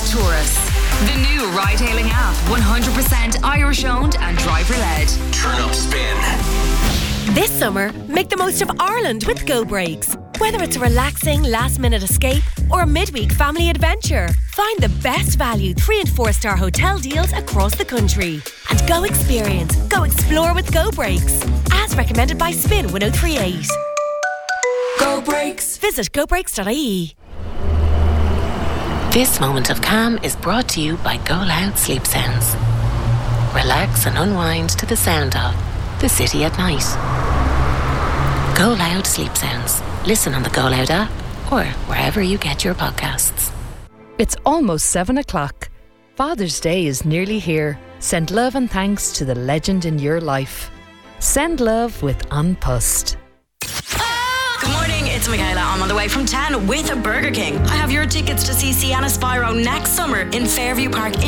Tourists. The new ride-hailing app, 100% Irish-owned and driver-led. Turn up Spin. This summer, make the most of Ireland with Go Breaks. Whether it's a relaxing last-minute escape or a midweek family adventure, find the best value 3- and 4-star hotel deals across the country. And go experience, go explore with Go Breaks. As recommended by Spin 1038. Go Breaks. Visit gobreaks.ie. This moment of calm is brought to you by Go Loud Sleep Sounds. Relax and unwind to the sound of the city at night. Go Loud Sleep Sounds. Listen on the Go Loud app or wherever you get your podcasts. It's almost 7 o'clock. Father's Day is nearly here. Send love and thanks to the legend in your life. Send love with An Post. Good morning, it's Michaela. I'm on the way from 10 with a Burger King. I have your tickets to see Sienna Spyro next summer in Fairview Park